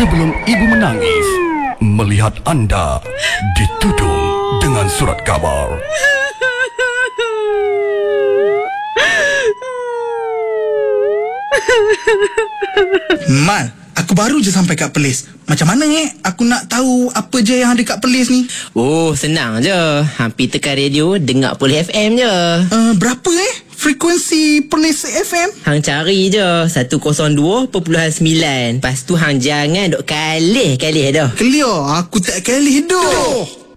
Sebelum ibu menangis melihat anda ditudung dengan surat khabar. Mal, aku baru je sampai kat Perlis. Macam mana aku nak tahu apa je yang ada kat Perlis ni? Oh, senang je. Hampir tekan radio, dengar Perlis FM je. Berapa frekuensi Perlis FM? Hang cari je 102.9. Lepas tu hang jangan duk kalih dah. Clear, aku tak kalih dah.